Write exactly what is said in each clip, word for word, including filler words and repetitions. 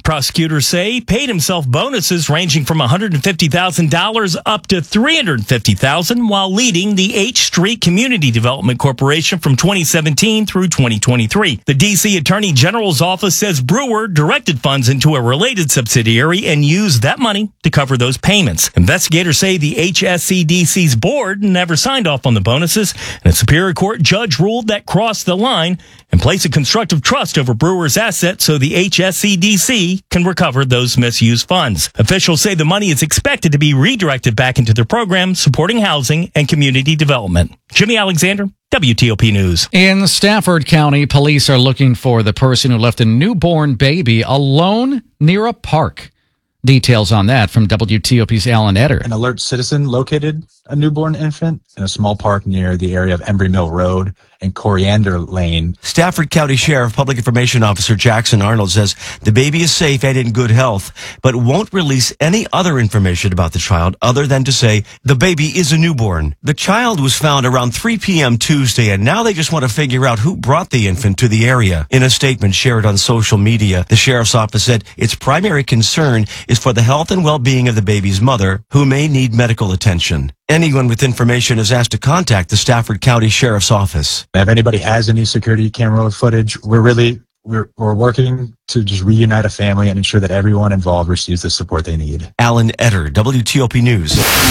Prosecutors say he paid himself bonuses ranging from one hundred fifty thousand dollars up to three hundred fifty thousand dollars while leading the H Street Community Development Corporation from twenty seventeen through twenty twenty-three. The D C Attorney General's office says Brewer directed funds into a related subsidiary and used that money to cover those payments. Investigators say the H S C D C's board never signed off on the bonuses, and a Superior Court judge ruled that crossed the line and placed a constructive trust over Brewer's assets so the H S C D C can recover those misused funds. Officials say the money is expected to be redirected back into their program supporting housing and community development. Jimmy Alexander, W T O P News. In Stafford County, police are looking for the person who left a newborn baby alone near a park. Details on that from W T O P's Alan Etter. An alert citizen located a newborn infant in a small park near the area of Embry Mill Road and Coriander Lane. Stafford County Sheriff Public Information Officer Jackson Arnold says the baby is safe and in good health, but won't release any other information about the child other than to say the baby is a newborn. The child was found around three p.m. Tuesday, and now they just want to figure out who brought the infant to the area. In a statement shared on social media, the sheriff's office said its primary concern is for the health and well-being of the baby's mother, who may need medical attention. Anyone with information is asked to contact the Stafford County Sheriff's Office. If anybody has any security camera footage, we're really we're, we're working to just reunite a family and ensure that everyone involved receives the support they need. Alan Etter, W T O P News.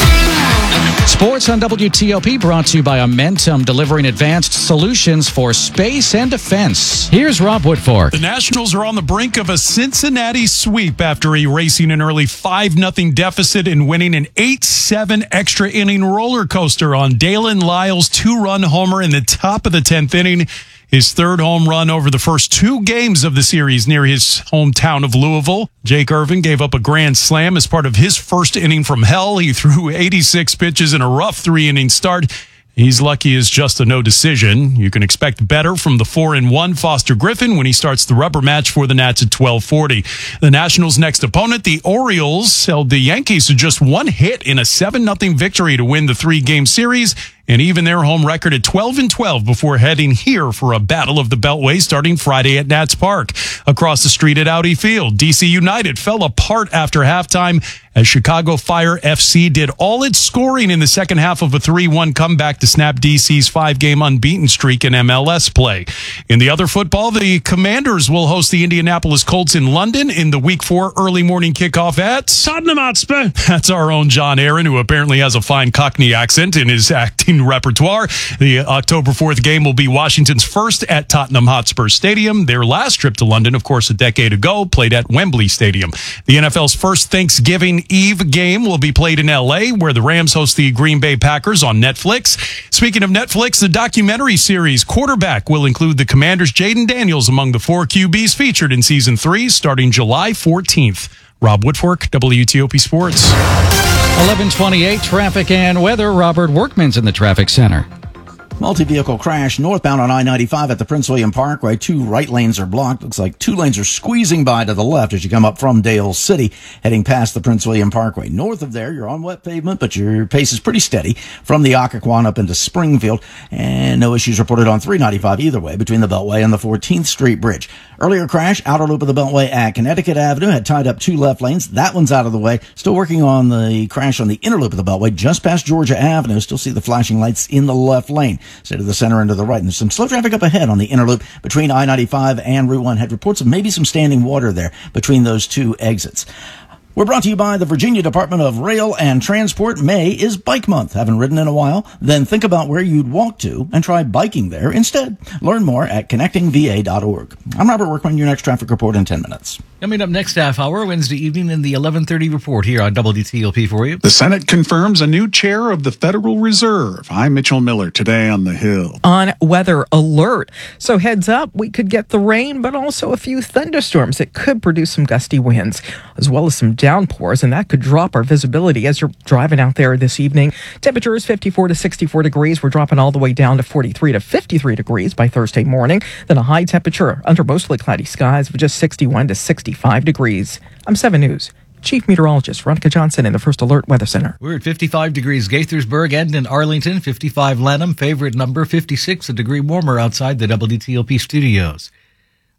Sports on W T O P brought to you by Amentum, delivering advanced solutions for space and defense. Here's Rob Woodfork. The Nationals are on the brink of a Cincinnati sweep after erasing an early five nothing deficit and winning an eight seven extra inning roller coaster on Dalen Lyle's two-run homer in the top of the tenth inning. His third home run over the first two games of the series near his hometown of Louisville. Jake Irvin gave up a grand slam as part of his first inning from hell. He threw eighty-six pitches in a rough three-inning start. He's lucky as just a no decision. You can expect better from the four and one Foster Griffin when he starts the rubber match for the Nats at twelve forty. The Nationals' next opponent, the Orioles, held the Yankees to just one hit in a seven nothing victory to win the three-game series and even their home record at twelve and twelve before heading here for a battle of the Beltway starting Friday at Nats Park. Across the street at Audi Field, D C United fell apart after halftime as Chicago Fire F C did all its scoring in the second half of a three one comeback to snap D C's five-game unbeaten streak in M L S play. In the other football, the Commanders will host the Indianapolis Colts in London in the Week four early morning kickoff at Tottenham Hotspur. That's our own John Aaron, who apparently has a fine Cockney accent in his acting repertoire. The October fourth game will be Washington's first at Tottenham Hotspur Stadium. Their last trip to London, of course, a decade ago, played at Wembley Stadium. The N F L's first Thanksgiving Eve game will be played in L A, where the Rams host the Green Bay Packers on Netflix. Speaking of Netflix, the documentary series Quarterback will include the Commanders' Jaden Daniels among the four Q Bs featured in season three, starting July fourteenth. Rob Woodfork, W T O P Sports. eleven twenty-eight, traffic and weather. Robert Workman's in the traffic center. Multi-vehicle crash northbound on I ninety-five at the Prince William Parkway. Two right lanes are blocked. Looks like two lanes are squeezing by to the left as you come up from Dale City, heading past the Prince William Parkway. North of there, you're on wet pavement, but your pace is pretty steady from the Occoquan up into Springfield. And no issues reported on three ninety-five either way between the Beltway and the fourteenth Street Bridge. Earlier crash, outer loop of the Beltway at Connecticut Avenue had tied up two left lanes. That one's out of the way. Still working on the crash on the inner loop of the Beltway just past Georgia Avenue. Still see the flashing lights in the left lane. Stay to the center and to the right. And there's some slow traffic up ahead on the inner loop between I ninety-five and Route one. Had reports of maybe some standing water there between those two exits. We're brought to you by the Virginia Department of Rail and Transport. May is Bike Month. Haven't ridden in a while? Then think about where you'd walk to and try biking there instead. Learn more at connecting v a dot org. I'm Robert Workman, your next traffic report in ten minutes. Coming up next half hour, Wednesday evening in the eleven thirty report here on W T O P for you. The Senate confirms a new chair of the Federal Reserve. I'm Mitchell Miller, today on The Hill. On weather alert. So heads up, we could get the rain, but also a few thunderstorms that could produce some gusty winds, as well as some downpours, and that could drop our visibility as you're driving out there this evening. Temperature is fifty-four to sixty-four degrees. We're dropping all the way down to forty-three to fifty-three degrees by Thursday morning. Then a high temperature under mostly cloudy skies of just sixty-one to sixty-five degrees. I'm seven News Chief Meteorologist Veronica Johnson in the First Alert Weather Center. We're at fifty-five degrees Gaithersburg and in Arlington, fifty-five Lanham, favorite number, fifty-six, a degree warmer outside the W T O P studios.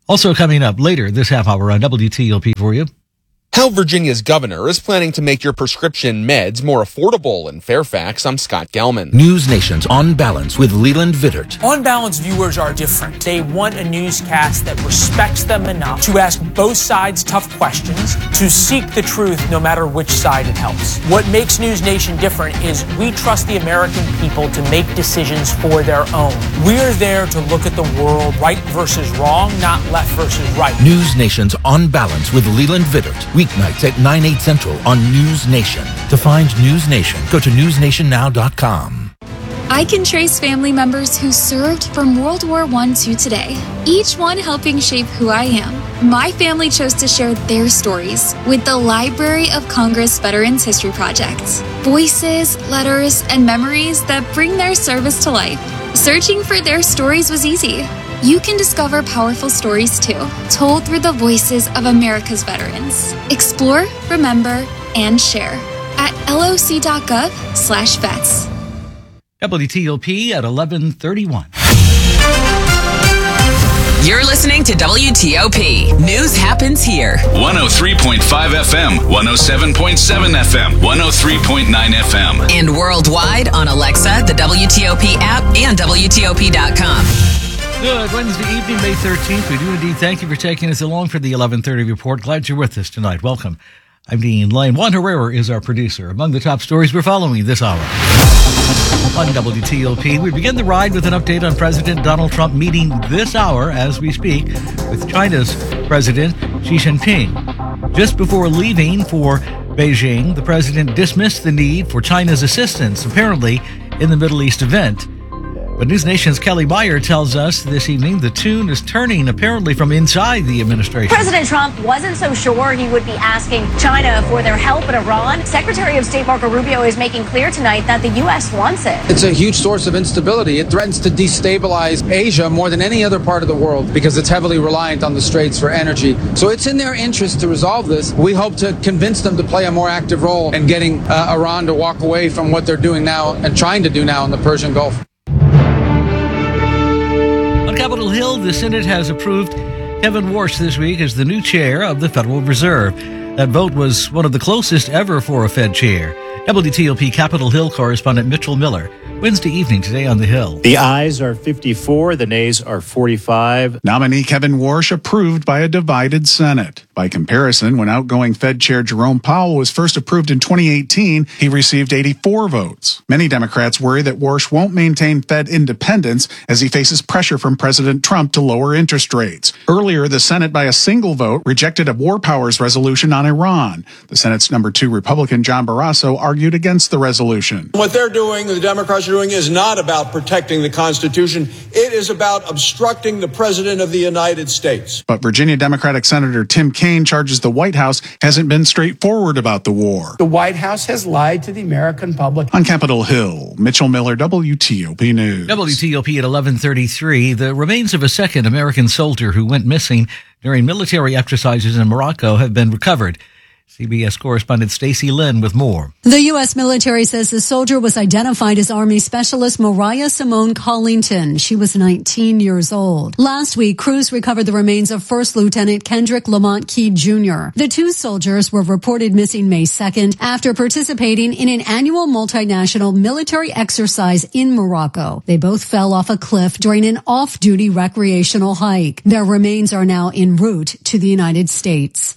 Also coming up later this half hour on W T O P for you. How Virginia's governor is planning to make your prescription meds more affordable. In Fairfax, I'm Scott Gelman. News Nation's On Balance with Leland Vittert. On Balance viewers are different. They want a newscast that respects them enough to ask both sides tough questions, to seek the truth no matter which side it helps. What makes News Nation different is we trust the American people to make decisions for their own. We're there to look at the world right versus wrong, not left versus right. News Nation's On Balance with Leland Vittert. Weeknights at nine, eight central on News Nation. To find News Nation, go to news nation now dot com. I can trace family members who served from World War One to today, each one helping shape who I am. My family chose to share their stories with the Library of Congress Veterans History Project. Voices, letters, and memories that bring their service to life. Searching for their stories was easy. You can discover powerful stories too, told through the voices of America's veterans. Explore, remember, and share at loc.gov slash vets. W T O P at eleven thirty-one. You're listening to W T O P. News happens here. one oh three point five F M, one oh seven point seven F M, one oh three point nine F M. And worldwide on Alexa, the W T O P app, and W T O P dot com. Good Wednesday evening, May thirteenth. We do indeed thank you for taking us along for the eleven thirty report. Glad you're with us tonight. Welcome. I'm Dean Lane. Juan Herrera is our producer. Among the top stories we're following this hour. On W T O P, we begin the ride with an update on President Donald Trump meeting this hour as we speak with China's President Xi Jinping. Just before leaving for Beijing, the president dismissed the need for China's assistance, apparently in the Middle East event. But News Nation's Kelly Meyer tells us this evening the tune is turning apparently from inside the administration. President Trump wasn't so sure he would be asking China for their help in Iran. Secretary of State Marco Rubio is making clear tonight that the U S wants it. It's a huge source of instability. It threatens to destabilize Asia more than any other part of the world because it's heavily reliant on the Straits for energy. So it's in their interest to resolve this. We hope to convince them to play a more active role in getting uh, Iran to walk away from what they're doing now and trying to do now in the Persian Gulf. On Capitol Hill, the Senate has approved Kevin Warsh this week as the new chair of the Federal Reserve. That vote was one of the closest ever for a Fed chair. W T O P Capitol Hill correspondent Mitchell Miller. Wednesday evening today on the Hill. The ayes are fifty-four, the nays are forty-five. Nominee Kevin Warsh approved by a divided Senate. By comparison, when outgoing Fed Chair Jerome Powell was first approved in twenty eighteen, he received eighty-four votes. Many Democrats worry that Warsh won't maintain Fed independence as he faces pressure from President Trump to lower interest rates. Earlier, the Senate, by a single vote, rejected a war powers resolution on Iran. The Senate's number two Republican John Barrasso argued against the resolution. What they're doing, the Democrats are doing, is not about protecting the Constitution. It is about obstructing the President of the United States. But Virginia Democratic Senator Tim Kaine charges the White House hasn't been straightforward about the war. The White House has lied to the American public. On Capitol Hill, Mitchell Miller, W T O P News. W T O P at eleven thirty-three. The remains of a second American soldier who went missing during military exercises in Morocco have been recovered. C B S correspondent Stacey Lynn with more. The U S military says the soldier was identified as Army Specialist Mariah Simone Collington. She was nineteen years old. Last week, crews recovered the remains of First Lieutenant Kendrick Lamont Key Junior The two soldiers were reported missing May second after participating in an annual multinational military exercise in Morocco. They both fell off a cliff during an off-duty recreational hike. Their remains are now en route to the United States.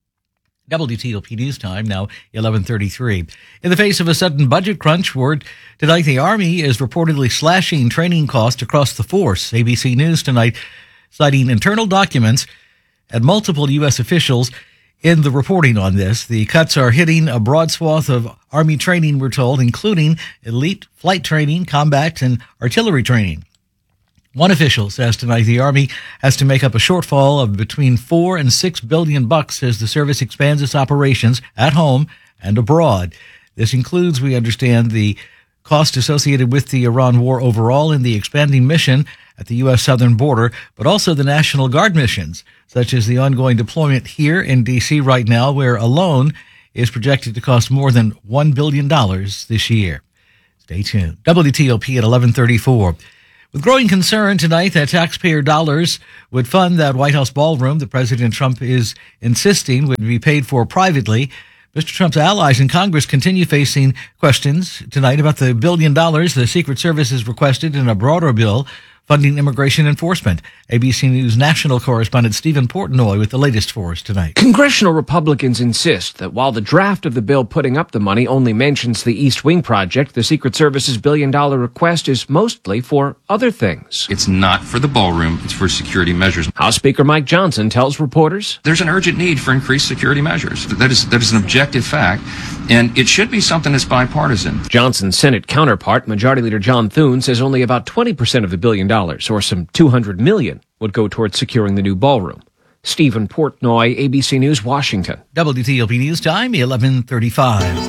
W T O P News Time, now eleven thirty-three. In the face of a sudden budget crunch, word tonight the Army is reportedly slashing training costs across the force. A B C News tonight citing internal documents and multiple U S officials in the reporting on this. The cuts are hitting a broad swath of Army training, we're told, including elite flight training, combat, and artillery training. One official says tonight the Army has to make up a shortfall of between four and six billion bucks as the service expands its operations at home and abroad. This includes, we understand, the cost associated with the Iran war overall and the expanding mission at the U S southern border, but also the National Guard missions, such as the ongoing deployment here in D C right now, where alone is projected to cost more than one billion dollars this year. Stay tuned. W T O P at eleven thirty-four. With growing concern tonight that taxpayer dollars would fund that White House ballroom that President Trump is insisting would be paid for privately, Mister Trump's allies in Congress continue facing questions tonight about the billion dollars the Secret Service has requested in a broader bill funding immigration enforcement. A B C News national correspondent Stephen Portnoy with the latest for us tonight. Congressional Republicans insist that while the draft of the bill putting up the money only mentions the East Wing project, the Secret Service's billion-dollar request is mostly for other things. It's not for the ballroom, it's for security measures. House Speaker Mike Johnson tells reporters, there's an urgent need for increased security measures. That is, that is an objective fact, and it should be something that's bipartisan. Johnson's Senate counterpart, Majority Leader John Thune, says only about twenty percent of the billion dollars, or some two hundred million, would go towards securing the new ballroom. Stephen Portnoy, A B C News, Washington. W T O P News Time, eleven thirty-five.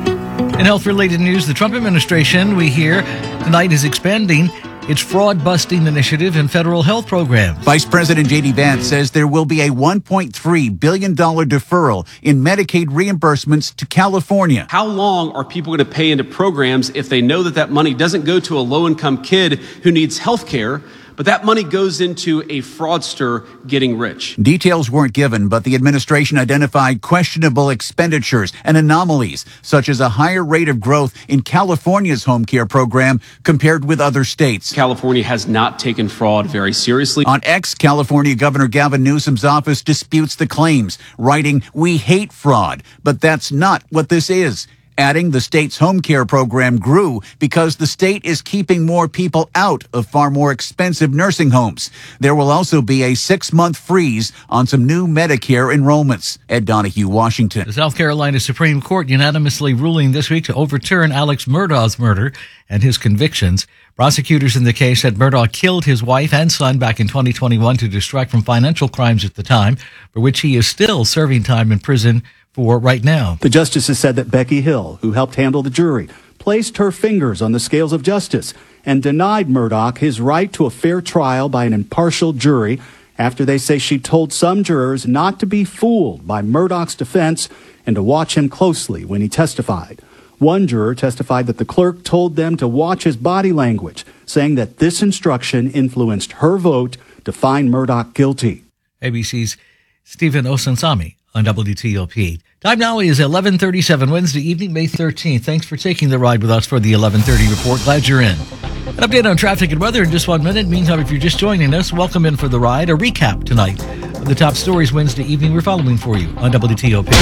In health-related news, the Trump administration, we hear, tonight is expanding its fraud-busting initiative in federal health programs. Vice President J D. Vance says there will be a one point three billion dollars deferral in Medicaid reimbursements to California. How long are people going to pay into programs if they know that that money doesn't go to a low-income kid who needs health care, but that money goes into a fraudster getting rich? Details weren't given, but the administration identified questionable expenditures and anomalies, such as a higher rate of growth in California's home care program compared with other states. California has not taken fraud very seriously. On X, California Governor Gavin Newsom's office disputes the claims, writing, "We hate fraud," but that's not what this is. Adding, the state's home care program grew because the state is keeping more people out of far more expensive nursing homes. There will also be a six-month freeze on some new Medicare enrollments. Ed Donahue, Washington. The South Carolina Supreme Court unanimously ruling this week to overturn Alex Murdaugh's murder and his convictions. Prosecutors in the case said Murdaugh killed his wife and son back in twenty twenty-one to distract from financial crimes at the time, for which he is still serving time in prison for right now. The justices said that Becky Hill, who helped handle the jury, placed her fingers on the scales of justice and denied Murdaugh his right to a fair trial by an impartial jury after they say she told some jurors not to be fooled by Murdaugh's defense and to watch him closely when he testified. One juror testified that the clerk told them to watch his body language, saying that this instruction influenced her vote to find Murdaugh guilty. A B C's Stephen Osunsami on W T O P. Time now is eleven thirty-seven, Wednesday evening, May thirteenth. Thanks for taking the ride with us for the eleven thirty report. Glad you're in. An update on traffic and weather in just one minute. Meantime, if you're just joining us, welcome in for the ride. A recap tonight of the top stories Wednesday evening we're following for you on W T O P.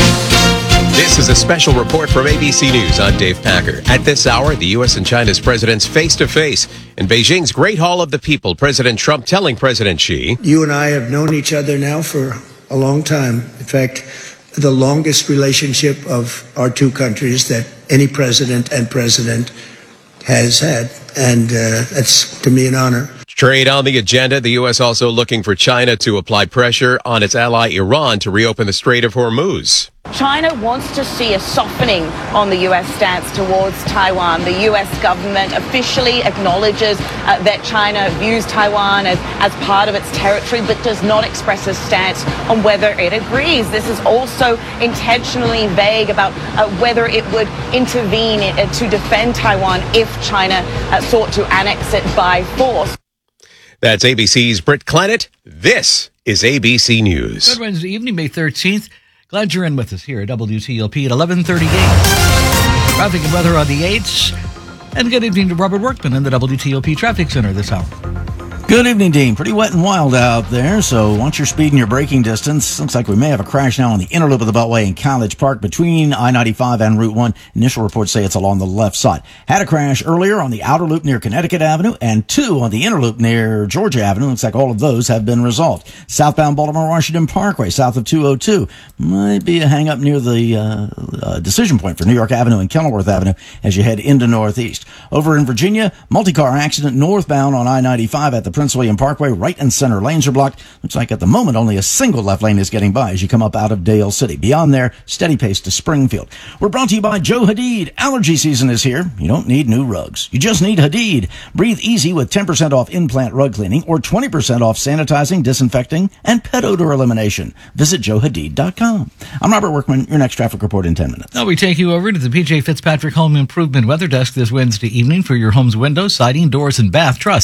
This is a special report from A B C News. I'm Dave Packer. At this hour, the U S and China's presidents face-to-face. In Beijing's Great Hall of the People, President Trump telling President Xi, "You and I have known each other now for a long time. In fact, the longest relationship of our two countries that any president and president has had. And uh, that's, to me, an honor." Trade on the agenda. The U S also looking for China to apply pressure on its ally Iran to reopen the Strait of Hormuz. China wants to see a softening on the U S stance towards Taiwan. The U S government officially acknowledges uh, that China views Taiwan as, as part of its territory, but does not express a stance on whether it agrees. This is also intentionally vague about uh, whether it would intervene uh, to defend Taiwan if China uh, sought to annex it by force. That's A B C's Britt Clannett. This is A B C News. Good Wednesday evening, May thirteenth. Glad you're in with us here at W T O P at eleven thirty-eight. Traffic and weather on the eights. And good evening to Robert Workman in the W T O P Traffic Center this hour. Good evening, Dean. Pretty wet and wild out there, so watch your speed and your braking distance. Looks like we may have a crash now on the inner loop of the Beltway in College Park between I ninety-five and Route one. Initial reports say it's along the left side. Had a crash earlier on the outer loop near Connecticut Avenue and two on the inner loop near Georgia Avenue. Looks like all of those have been resolved. Southbound Baltimore-Washington Parkway, south of two oh two. Might be a hang-up near the uh, uh, decision point for New York Avenue and Kenilworth Avenue as you head into Northeast. Over in Virginia, multi-car accident northbound on I ninety-five at the Prince William Parkway. Right and center lanes are blocked. Looks like at the moment only a single left lane is getting by as you come up out of Dale City. Beyond there, steady pace to Springfield. We're brought to you by Joe Hadid. Allergy season is here. You don't need new rugs. You just need Hadid. Breathe easy with ten percent off in-plant rug cleaning or twenty percent off sanitizing, disinfecting, and pet odor elimination. Visit joe hadid dot com. I'm Robert Workman. Your next traffic report in ten minutes. Now we take you over to the P J Fitzpatrick Home Improvement Weather Desk this Wednesday evening for your home's windows, siding, doors, and bath. Trust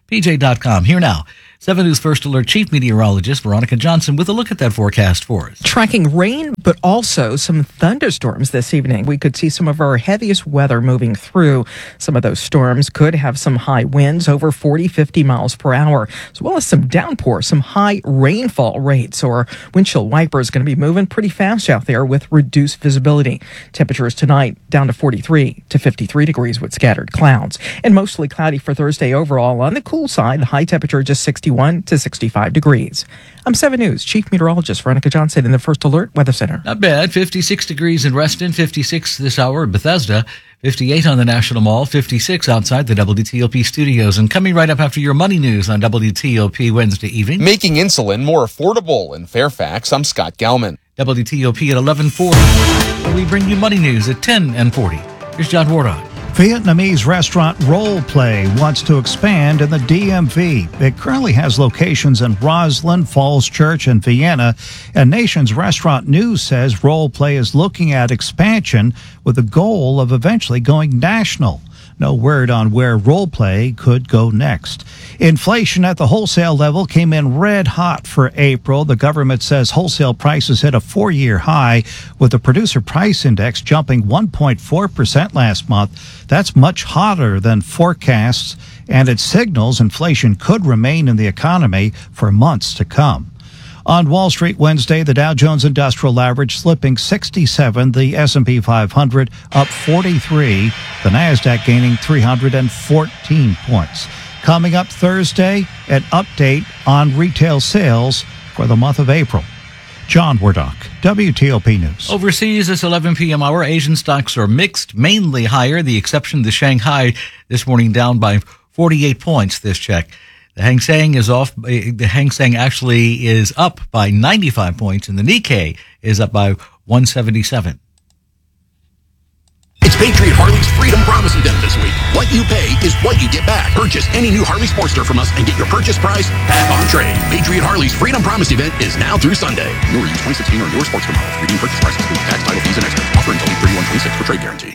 P J dot com. Here now, seven News First Alert Chief Meteorologist Veronica Johnson with a look at that forecast for us. Tracking rain, but also some thunderstorms this evening. We could see some of our heaviest weather moving through. Some of those storms could have some high winds over forty, fifty miles per hour, as well as some downpour, some high rainfall rates. Or windshield wipers going to be moving pretty fast out there with reduced visibility. Temperatures tonight down to forty-three to fifty-three degrees with scattered clouds. And mostly cloudy for Thursday overall. On the cool side, the high temperature just sixty-one to sixty-five degrees. I'm seven News Chief Meteorologist Veronica Johnson in the First Alert Weather Center. Not bad. fifty-six degrees in Reston, fifty-six this hour in Bethesda, fifty-eight on the National Mall, fifty-six outside the W T O P studios. And coming right up after your money news on W T O P Wednesday evening. Making insulin more affordable in Fairfax. I'm Scott Gelman. W T O P at eleven forty. We bring you money news at ten and forty. Here's John Wardock. Vietnamese restaurant Role Play wants to expand in the D M V. It currently has locations in Roslyn, Falls Church, and Vienna. And Nation's Restaurant News says Role Play is looking at expansion with the goal of eventually going national. No word on where Role Play could go next. Inflation at the wholesale level came in red hot for April. The government says wholesale prices hit a four-year high, with the producer price index jumping one point four percent last month. That's much hotter than forecasts, and it signals inflation could remain in the economy for months to come. On Wall Street Wednesday, the Dow Jones Industrial Average slipping sixty-seven, the S and P five hundred up forty-three, the NASDAQ gaining three hundred fourteen points. Coming up Thursday, an update on retail sales for the month of April. John Wardock, W T O P News. Overseas, this eleven p.m. hour, Asian stocks are mixed, mainly higher, the exception the Shanghai this morning down by forty-eight points this check. The Hang Seng is off. The Hang Seng actually is up by ninety-five points, and the Nikkei is up by one seventy-seven. It's Patriot Harley's Freedom Promise event this week. What you pay is what you get back. Purchase any new Harley Sportster from us and get your purchase price back on trade. Patriot Harley's Freedom Promise event is now through Sunday. Newer use twenty sixteen or newer Sportster models. Redeem purchase price excludes tax, title fees, and extra. Offer until thirty-one twenty-six for trade guarantee.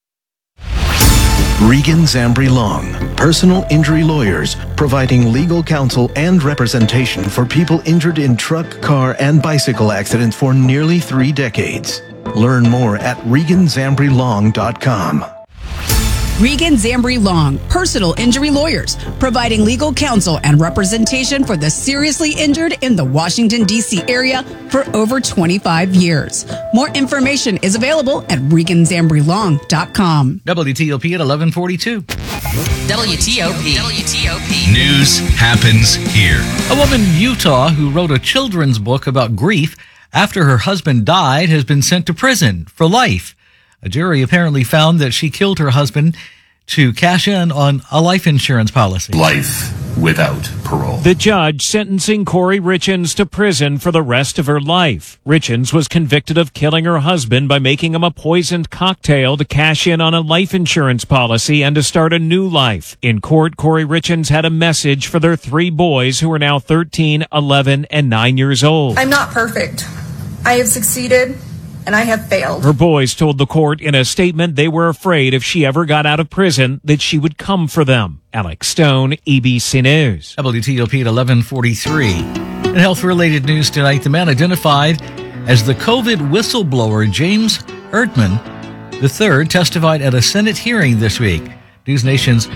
Regan Zambri Long, personal injury lawyers, providing legal counsel and representation for people injured in truck, car, and bicycle accidents for nearly three decades. Learn more at regan zambri long dot com. Regan Zambri Long, personal injury lawyers, providing legal counsel and representation for the seriously injured in the Washington, D C area for over twenty-five years. More information is available at regan zambri long dot com. W T O P at eleven forty-two. W T O P. W T O P. News happens here. A woman in Utah who wrote a children's book about grief after her husband died has been sent to prison for life. A jury apparently found that she killed her husband to cash in on a life insurance policy. Life without parole. The judge sentencing Corey Richens to prison for the rest of her life. Richens was convicted of killing her husband by making him a poisoned cocktail to cash in on a life insurance policy and to start a new life. In court, Corey Richens had a message for their three boys who are now thirteen, eleven, and nine years old. I'm not perfect. I have succeeded, and I have failed. Her boys told the court in a statement they were afraid if she ever got out of prison that she would come for them. Alex Stone, A B C News. W T O P at eleven forty-three. In health-related news tonight, the man identified as the COVID whistleblower James Erdman the third testified at a Senate hearing this week. News Nation's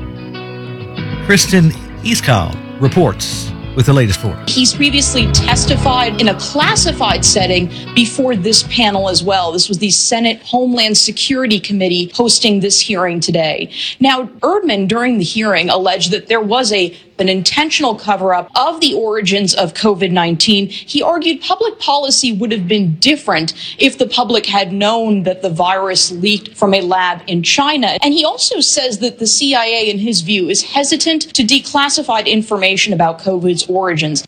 Kristen Iskal reports with the latest for us. He's previously testified in a classified setting before this panel as well. This was the Senate Homeland Security Committee hosting this hearing today. Now, Erdman, during the hearing, alleged that there was a an intentional cover-up of the origins of COVID nineteen. He argued public policy would have been different if the public had known that the virus leaked from a lab in China. And he also says that the C I A, in his view, is hesitant to declassify information about COVID's origins.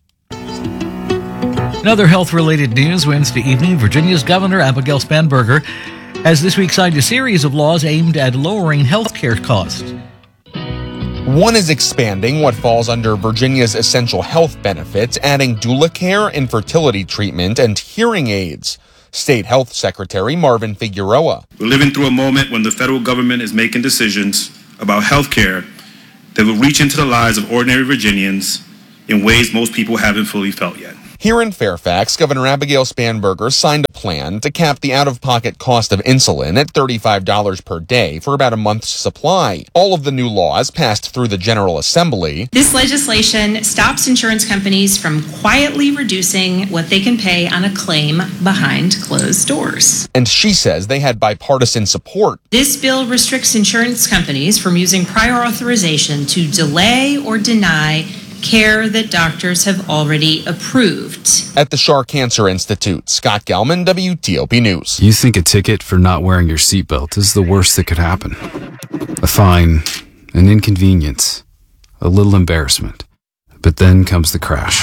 In other health-related news, Wednesday evening, Virginia's Governor Abigail Spanberger has this week signed a series of laws aimed at lowering health care costs. One is expanding what falls under Virginia's essential health benefits, adding doula care, infertility treatment, and hearing aids. State Health Secretary Marvin Figueroa. We're living through a moment when the federal government is making decisions about health care that will reach into the lives of ordinary Virginians in ways most people haven't fully felt yet. Here in Fairfax, Governor Abigail Spanberger signed a plan to cap the out-of-pocket cost of insulin at thirty-five dollars per day for about a month's supply. All of the new laws passed through the General Assembly. This legislation stops insurance companies from quietly reducing what they can pay on a claim behind closed doors. And she says they had bipartisan support. This bill restricts insurance companies from using prior authorization to delay or deny care that doctors have already approved. At the Schar Cancer Institute, Scott Gelman, W T O P News. You think a ticket for not wearing your seatbelt is the worst that could happen. A fine, an inconvenience, a little embarrassment. But then comes the crash.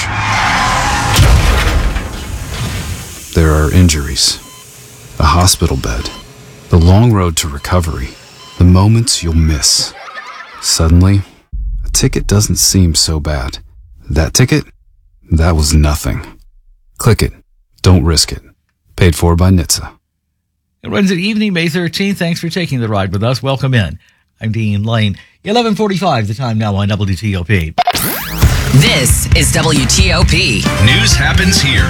There are injuries, a hospital bed, the long road to recovery, the moments you'll miss. Suddenly, a ticket doesn't seem so bad. That ticket? That was nothing. Click it. Don't risk it. Paid for by N H T S A. It Wednesday evening, May thirteenth. Thanks for taking the ride with us. Welcome in. I'm Dean Lane. eleven forty-five, the time now on W T O P. This is W T O P. News happens here.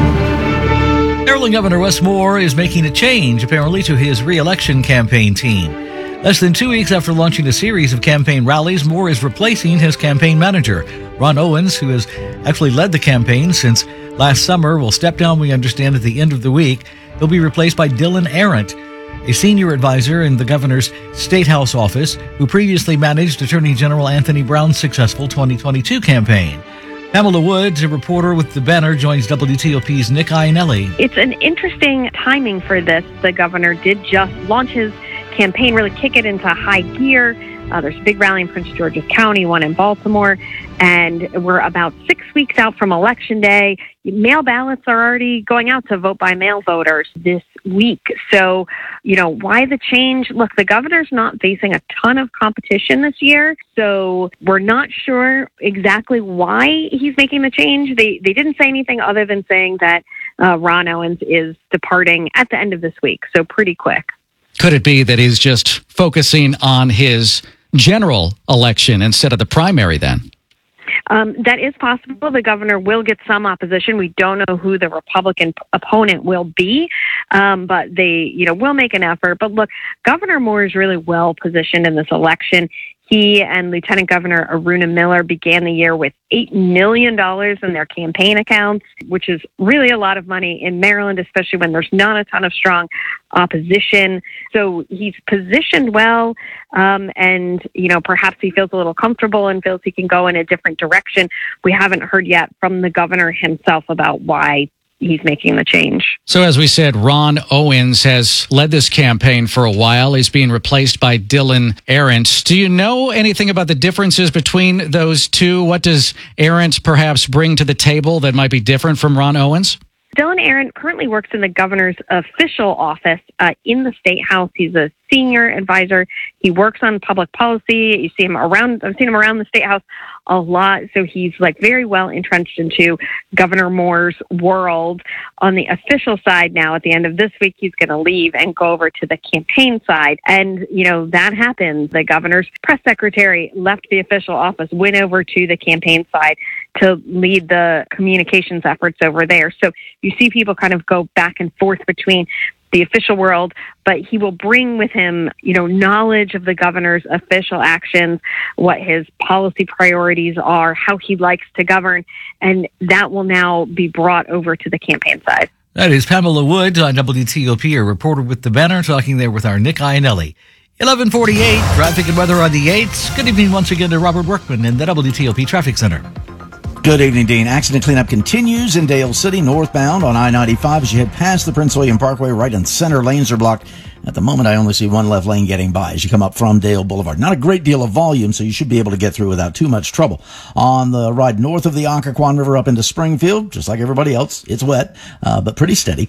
Maryland Governor Wes Moore is making a change, apparently, to his re-election campaign team. Less than two weeks after launching a series of campaign rallies, Moore is replacing his campaign manager. Ron Owens, who has actually led the campaign since last summer, will step down, we understand, at the end of the week. He'll be replaced by Dylan Arendt, a senior advisor in the governor's State House office, who previously managed Attorney General Anthony Brown's successful twenty twenty-two campaign. Pamela Woods, a reporter with The Banner, joins W T O P's Nick Iannelli. It's an interesting timing for this. The governor did just launch his campaign, really kick it into high gear. Uh, there's a big rally in Prince George's County, one in Baltimore, and we're about six weeks out from Election Day. Mail ballots are already going out to vote by mail voters this week. So, you know, why the change? Look, the governor's not facing a ton of competition this year, so we're not sure exactly why he's making the change. They they didn't say anything other than saying that uh, Ron Owens is departing at the end of this week, so pretty quick. Could it be that he's just focusing on his general election instead of the primary then? Um, that is possible. The governor will get some opposition. We don't know who the Republican p- opponent will be, um, but they, you know, will make an effort. But look, Governor Moore is really well positioned in this election. He and Lieutenant Governor Aruna Miller began the year with eight million dollars in their campaign accounts, which is really a lot of money in Maryland, especially when there's not a ton of strong opposition. So he's positioned well, um, and, you know, perhaps he feels a little comfortable and feels he can go in a different direction. We haven't heard yet from the governor himself about why he's making the change. So as we said, Ron Owens has led this campaign for a while. He's being replaced by Dylan Arendt. Do you know anything about the differences between those two? What does Arendt perhaps bring to the table that might be different from Ron Owens? Dylan Arendt currently works in the governor's official office uh, in the State House. He's a senior advisor. He works on public policy. You see him around, I've seen him around the State House a lot. So he's like very well entrenched into Governor Moore's world. On the official side now, at the end of this week, he's going to leave and go over to the campaign side. And, you know, that happened. The governor's press secretary left the official office, went over to the campaign side to lead the communications efforts over there. So you see people kind of go back and forth between the official world, but he will bring with him, you know, knowledge of the governor's official actions, what his policy priorities are, how he likes to govern, and that will now be brought over to the campaign side. That is Pamela Wood on W T O P, a reporter with The Banner, talking there with our Nick Iannelli. eleven forty-eight, traffic and weather on the eights. Good evening once again to Robert Workman in the W T O P Traffic Center. Good evening, Dean. Accident cleanup continues in Dale City, northbound on I ninety-five as you head past the Prince William Parkway. Right and center lanes are blocked. At the moment, I only see one left lane getting by as you come up from Dale Boulevard. Not a great deal of volume, so you should be able to get through without too much trouble. On the ride north of the Occoquan River up into Springfield, just like everybody else, it's wet, uh, but pretty steady.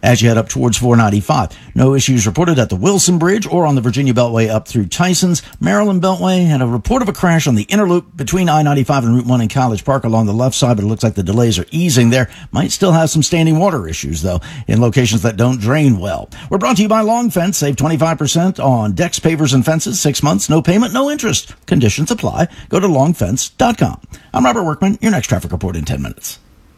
as you head up towards four ninety-five. No issues reported at the Wilson Bridge or on the Virginia Beltway up through Tysons. Maryland Beltway had a report of a crash on the inner loop between I ninety-five and Route one in College Park along the left side, but it looks like the delays are easing there. Might still have some standing water issues, though, in locations that don't drain well. We're brought to you by Long Fence. Save twenty-five percent on decks, pavers, and fences. Six months, no payment, no interest. Conditions apply. Go to long fence dot com. I'm Robert Workman. Your next traffic report in ten minutes.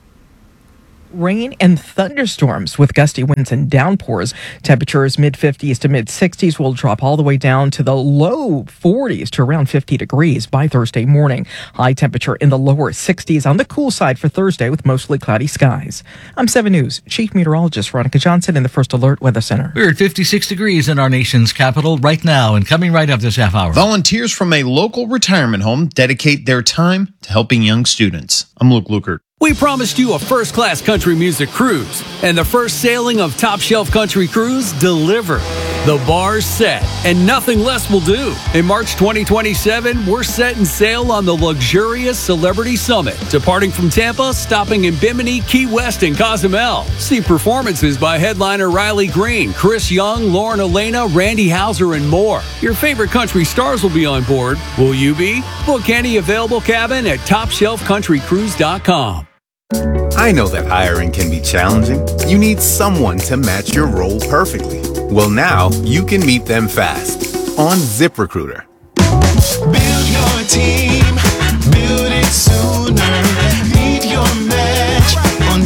Rain and thunderstorms with gusty winds and downpours. Temperatures mid fifties to mid sixties will drop all the way down to the low forties to around fifty degrees by Thursday morning. High temperature in the lower sixties on the cool side for Thursday with mostly cloudy skies. I'm seven News Chief Meteorologist Veronica Johnson in the First Alert Weather Center. We're at fifty-six degrees in our nation's capital right now, and coming right up this half hour. Volunteers from a local retirement home dedicate their time to helping young students. I'm Luke Lukert. We promised you a first-class country music cruise, and the first sailing of Top Shelf Country Cruise delivered. The bar's set, and nothing less will do. In March twenty twenty-seven, we're setting sail on the luxurious Celebrity Summit, departing from Tampa, stopping in Bimini, Key West, and Cozumel. See performances by headliner Riley Green, Chris Young, Lauren Elena, Randy Houser, and more. Your favorite country stars will be on board. Will you be? Book any available cabin at top shelf country cruise dot com. I know that hiring can be challenging. You need someone to match your role perfectly. Well, now you can meet them fast on ZipRecruiter. Build your team, build it sooner. Meet your match on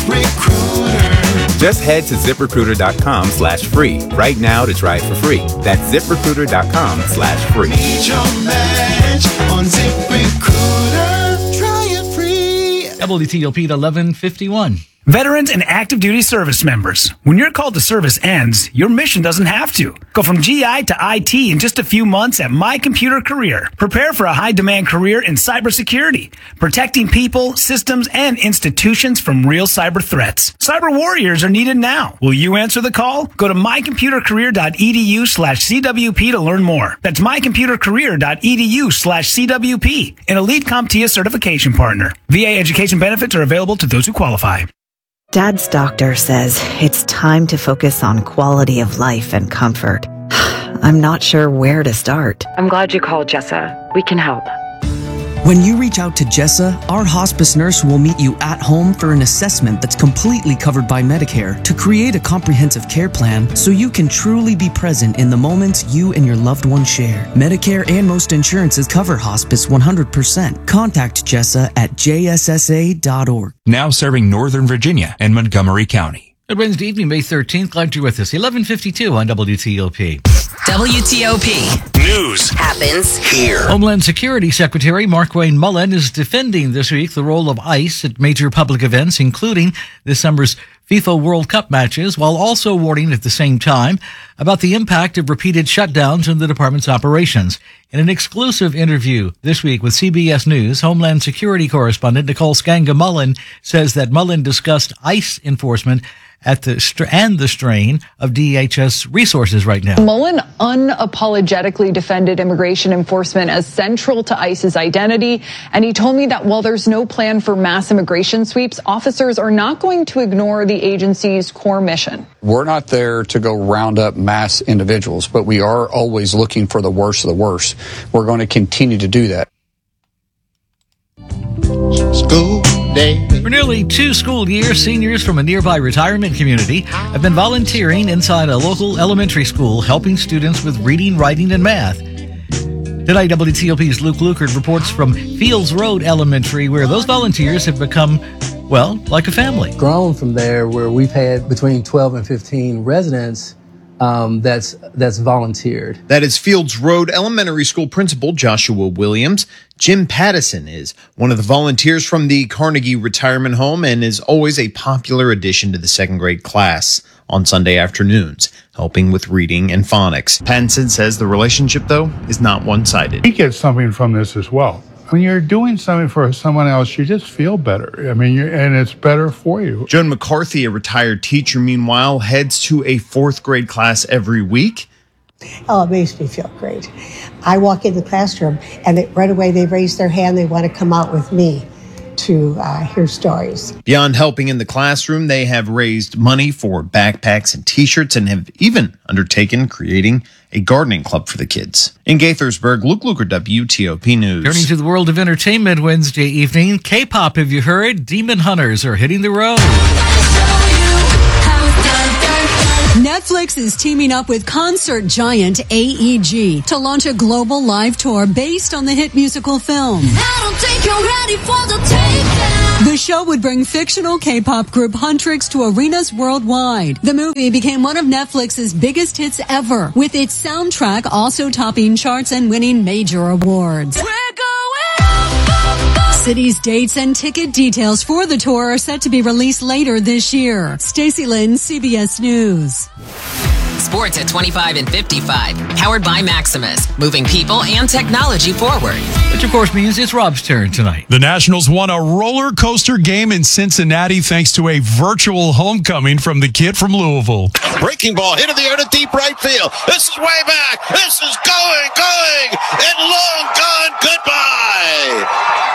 ZipRecruiter. Just head to ZipRecruiter.com slash free right now to try it for free. That's ZipRecruiter.com slash free. Meet your match on ZipRecruiter. Try it free. W T O P at eleven fifty-one. Veterans and active duty service members, when your call to service ends, your mission doesn't have to. Go from G I to I T in just a few months at My Computer Career. Prepare for a high-demand career in cybersecurity, protecting people, systems, and institutions from real cyber threats. Cyber warriors are needed now. Will you answer the call? Go to mycomputercareer.edu slash CWP to learn more. That's mycomputercareer.edu slash CWP, an elite CompTIA certification partner. V A education benefits are available to those who qualify. Dad's doctor says it's time to focus on quality of life and comfort. I'm not sure where to start. I'm glad you called, Jessa. We can help. When you reach out to Jessa, our hospice nurse will meet you at home for an assessment that's completely covered by Medicare to create a comprehensive care plan so you can truly be present in the moments you and your loved one share. Medicare and most insurances cover hospice one hundred percent. Contact Jessa at j s s a dot org. Now serving Northern Virginia and Montgomery County. Good Wednesday evening, May thirteenth. Glad you're with us. eleven fifty-two on W T O P. W T O P. News happens here. Homeland Security Secretary Markwayne Mullin is defending this week the role of ICE at major public events, including this summer's FIFA World Cup matches, while also warning at the same time about the impact of repeated shutdowns in the department's operations. In an exclusive interview this week with C B S News, Homeland Security correspondent Nicole Skanga-Mullin says that Mullin discussed ICE enforcement at the str- and the strain of D H S resources right now. Mullin unapologetically defended immigration enforcement as central to ICE's identity, and he told me that while there's no plan for mass immigration sweeps, officers are not going to ignore the agency's core mission. We're not there to go round up mass individuals, but we are always looking for the worst of the worst. We're going to continue to do that. School day. For nearly two school years, seniors from a nearby retirement community have been volunteering inside a local elementary school, helping students with reading, writing, and math. Tonight, W T O P's Luke Lukert reports from Fields Road Elementary, where those volunteers have become, well, like a family. Grown from there, where we've had between twelve and fifteen residents Um, that's that's volunteered. That is Fields Road Elementary School Principal Joshua Williams. Jim Pattison is one of the volunteers from the Carnegie Retirement Home and is always a popular addition to the second grade class on Sunday afternoons, helping with reading and phonics. Pattison says the relationship, though, is not one-sided. We get something from this as well. When you're doing something for someone else, you just feel better. I mean, you're, and it's better for you. Joan McCarthy, a retired teacher, meanwhile, heads to a fourth grade class every week. Oh, it makes me feel great. I walk in the classroom, and they, right away they raise their hand. They want to come out with me. to uh, hear stories. Beyond helping in the classroom, they have raised money for backpacks and t-shirts and have even undertaken creating a gardening club for the kids. In Gaithersburg, Luke Luker, W T O P News. Turning to the world of entertainment Wednesday evening, K-pop, have you heard? Demon Hunters are hitting the road. Netflix is teaming up with concert giant A E G to launch a global live tour based on the hit musical film. I don't think you're ready for the takedown. The show would bring fictional K-pop group Huntrix to arenas worldwide. The movie became one of Netflix's biggest hits ever, with its soundtrack also topping charts and winning major awards. We're going up, up, up. Cities, dates, and ticket details for the tour are set to be released later this year. Stacey Lynn, C B S News. Sports at twenty-five and fifty-five. Powered by Maximus. Moving people and technology forward. Which, of course, means it's Rob's turn tonight. The Nationals won a roller coaster game in Cincinnati thanks to a virtual homecoming from the kid from Louisville. Breaking ball hit in the air to deep right field. This is way back. This is going, going, and long gone. Goodbye.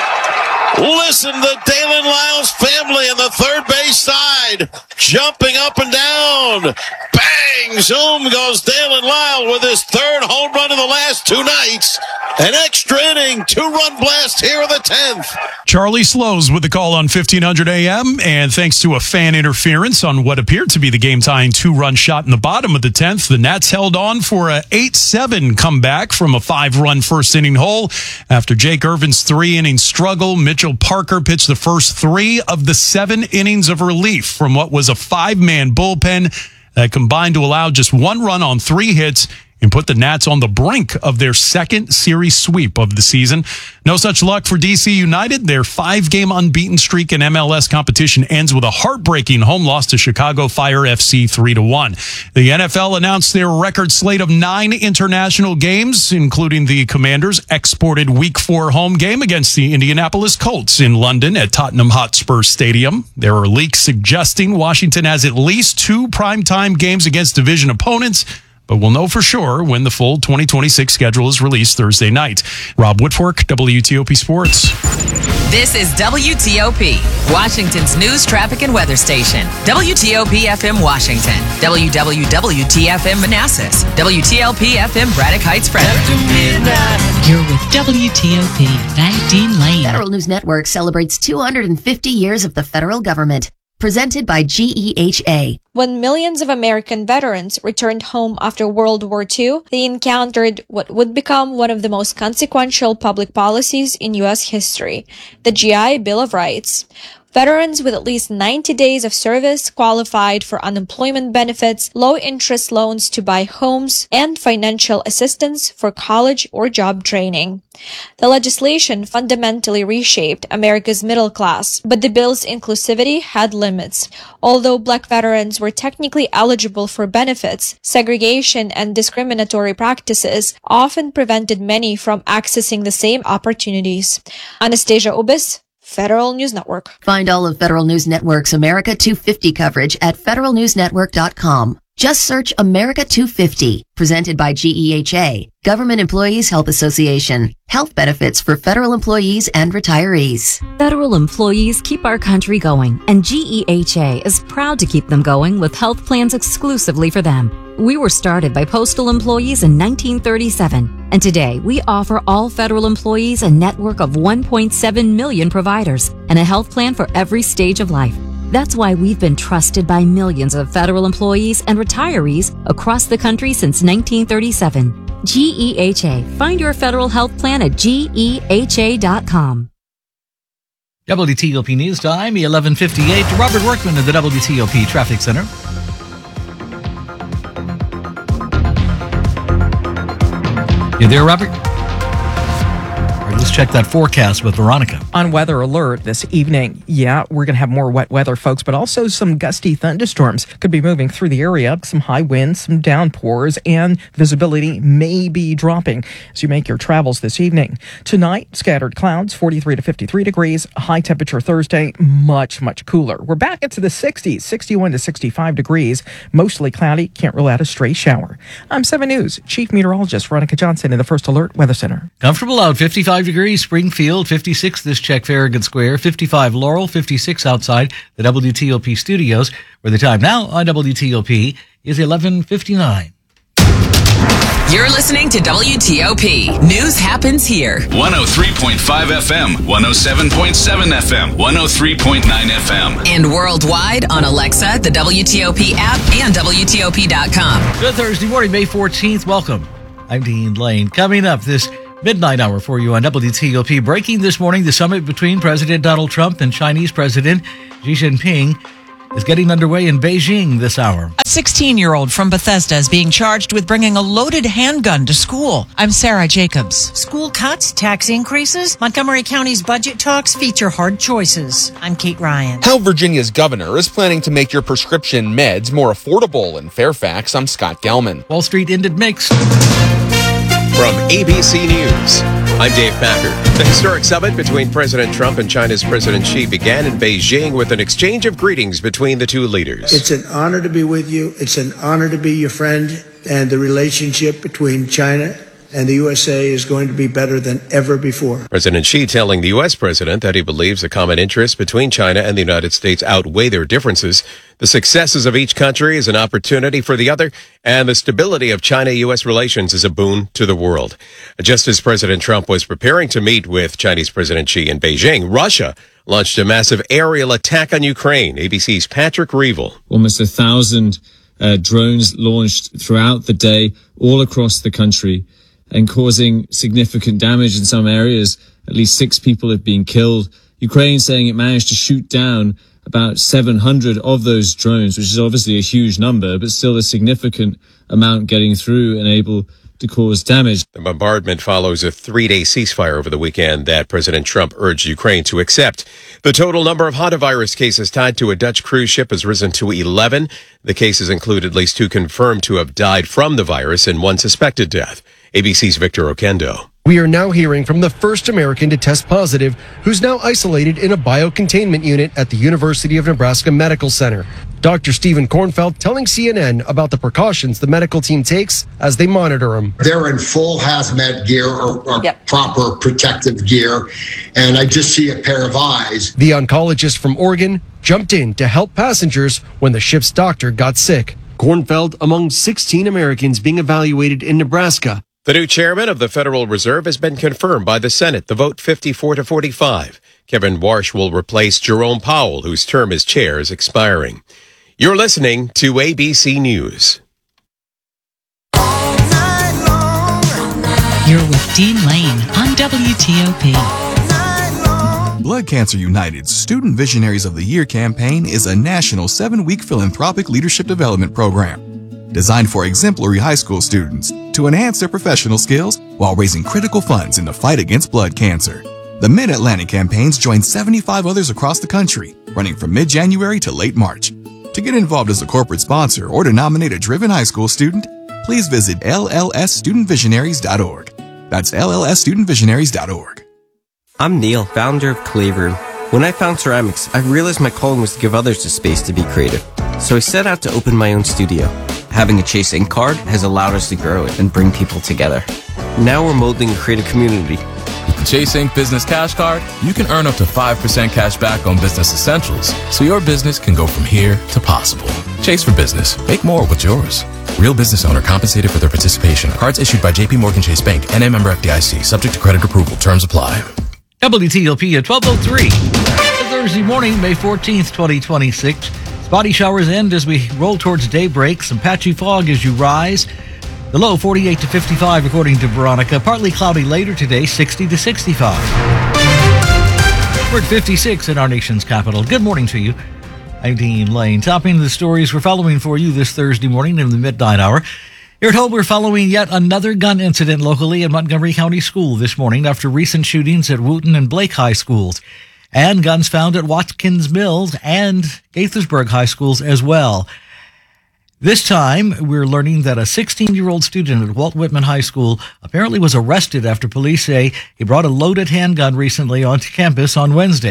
Listen to Dalen Lyles' family on the third base side, jumping up and down. Bang! Zoom goes Dalen Lyle with his third home run in the last two nights. An extra inning, two-run blast here in the tenth. Charlie Slows with the call on fifteen hundred A M, and thanks to a fan interference on what appeared to be the game-tying two-run shot in the bottom of the tenth, the Nats held on for a eight seven comeback from a five-run first-inning hole. After Jake Irvin's three-inning struggle, Mitchell Parker pitched the first three of the seven innings of relief from what was a five-man bullpen that combined to allow just one run on three hits and put the Nats on the brink of their second series sweep of the season. No such luck for D C United. Their five-game unbeaten streak in M L S competition ends with a heartbreaking home loss to Chicago Fire F C three to one. The N F L announced their record slate of nine international games, including the Commanders' exported Week four home game against the Indianapolis Colts in London at Tottenham Hotspur Stadium. There are leaks suggesting Washington has at least two primetime games against division opponents, but we'll know for sure when the full twenty twenty-six schedule is released Thursday night. Rob Whitfork, W T O P Sports. This is W T O P, Washington's news, traffic, and weather station. W T O P F M Washington. W W W T F M Manassas. W T L P F M Braddock Heights, Frederick. You're with W T O P, Van Dean Lane. Federal News Network celebrates two hundred fifty years of the federal government. Presented by G E H A. When millions of American veterans returned home after World War Two, they encountered what would become one of the most consequential public policies in U S history, the G I Bill of Rights. Veterans with at least ninety days of service qualified for unemployment benefits, low-interest loans to buy homes, and financial assistance for college or job training. The legislation fundamentally reshaped America's middle class, but the bill's inclusivity had limits. Although black veterans were technically eligible for benefits, segregation and discriminatory practices often prevented many from accessing the same opportunities. Anastasia Ubis, Federal News Network. Find all of Federal News Network's America two fifty coverage at federal news network dot com. Just search America two fifty, presented by G E H A, Government Employees Health Association. Health benefits for federal employees and retirees. Federal employees keep our country going, and G E H A is proud to keep them going with health plans exclusively for them. We were started by postal employees in nineteen thirty-seven, and today we offer all federal employees a network of one point seven million providers and a health plan for every stage of life. That's why we've been trusted by millions of federal employees and retirees across the country since nineteen thirty-seven. G E H A. Find your federal health plan at G E H A dot com. W T O P News Time, eleven fifty-eight. Robert Workman of the W T O P Traffic Center. You there, Robert? All right, let's check that forecast with Veronica. On weather alert this evening, yeah, we're going to have more wet weather, folks, but also some gusty thunderstorms could be moving through the area. Some high winds, some downpours, and visibility may be dropping as you make your travels this evening. Tonight, scattered clouds, forty-three to fifty-three degrees. High temperature Thursday, much, much cooler. We're back into the sixties, sixty-one to sixty-five degrees. Mostly cloudy, can't rule out a stray shower. I'm seven News Chief Meteorologist Veronica Johnson in the First Alert Weather Center. Comfortable out, fifty-five fifty-five degrees Springfield, fifty-six this check Farragut Square, fifty-five Laurel, fifty-six outside the W T O P studios, where the time now on W T O P is eleven fifty-nine. You're listening to W T O P. News happens here. one oh three point five F M, one oh seven point seven F M, one oh three point nine F M. And worldwide on Alexa, the W T O P app, and W T O P dot com. Good Thursday morning, May fourteenth. Welcome. I'm Dean Lane. Coming up this midnight hour for you on W T O P. Breaking this morning, the summit between President Donald Trump and Chinese President Xi Jinping is getting underway in Beijing this hour. A sixteen-year-old from Bethesda is being charged with bringing a loaded handgun to school. I'm Sarah Jacobs. School cuts, tax increases, Montgomery County's budget talks feature hard choices. I'm Kate Ryan. How Virginia's governor is planning to make your prescription meds more affordable in Fairfax. I'm Scott Gelman. Wall Street ended mixed. From A B C News, I'm Dave Packer. The historic summit between President Trump and China's President Xi began in Beijing with an exchange of greetings between the two leaders. It's an honor to be with you. It's an honor to be your friend. And the relationship between China and the U S A is going to be better than ever before. President Xi telling the U S president that he believes the common interests between China and the United States outweigh their differences. The successes of each country is an opportunity for the other, and the stability of China-U S relations is a boon to the world. Just as President Trump was preparing to meet with Chinese President Xi in Beijing, Russia launched a massive aerial attack on Ukraine. A B C's Patrick Reevell. Almost a thousand uh, drones launched throughout the day, all across the country, and causing significant damage in some areas. At least six people have been killed. Ukraine saying it managed to shoot down about seven hundred of those drones, which is obviously a huge number, but still a significant amount getting through and able to cause damage. The bombardment follows a three-day ceasefire over the weekend that President Trump urged Ukraine to accept. The total number of hantavirus cases tied to a Dutch cruise ship has risen to eleven. The cases include at least two confirmed to have died from the virus and one suspected death. A B C's Victor Oquendo. We are now hearing from the first American to test positive, who's now isolated in a biocontainment unit at the University of Nebraska Medical Center. Doctor Stephen Kornfeld telling C N N about the precautions the medical team takes as they monitor him. They're in full hazmat gear or, or yep. proper protective gear, and I just see a pair of eyes. The oncologist from Oregon jumped in to help passengers when the ship's doctor got sick. Kornfeld among sixteen Americans being evaluated in Nebraska. The new chairman of the Federal Reserve has been confirmed by the Senate, the vote fifty-four to forty-five. Kevin Warsh will replace Jerome Powell, whose term as chair is expiring. You're listening to A B C News. You're with Dean Lane on W T O P. Blood Cancer United's Student Visionaries of the Year campaign is a national seven-week philanthropic leadership development program designed for exemplary high school students to enhance their professional skills while raising critical funds in the fight against blood cancer. The Mid-Atlantic campaigns join seventy-five others across the country, running from mid-January to late March. To get involved as a corporate sponsor or to nominate a driven high school student, please visit L L S student visionaries dot org. That's L L S student visionaries dot org. I'm Neil, founder of Clayroom. When I found ceramics, I realized my calling was to give others the space to be creative. So I set out to open my own studio. Having a Chase Ink card has allowed us to grow it and bring people together. Now we're molding a creative community. With the Chase Ink Business Cash Card, you can earn up to five percent cash back on business essentials, so your business can go from here to possible. Chase for business. Make more with yours. Real business owner compensated for their participation. Cards issued by J P Morgan Chase Bank, N A member F D I C. Subject to credit approval. Terms apply. W T O P at twelve oh three. Thursday morning, May fourteenth, twenty twenty-six. Spotty showers end as we roll towards daybreak. Some patchy fog as you rise. The low forty-eight to fifty-five according to Veronica. Partly cloudy later today, sixty to sixty-five. We're at fifty-six in our nation's capital. Good morning to you. I'm Dean Lane. Topping the stories we're following for you this Thursday morning in the midnight hour. Here at home, we're following yet another gun incident locally in Montgomery County School this morning after recent shootings at Wooten and Blake High Schools. And guns found at Watkins Mills and Gaithersburg High Schools as well. This time, we're learning that a sixteen-year-old student at Walt Whitman High School apparently was arrested after police say he brought a loaded handgun recently onto campus on Wednesday.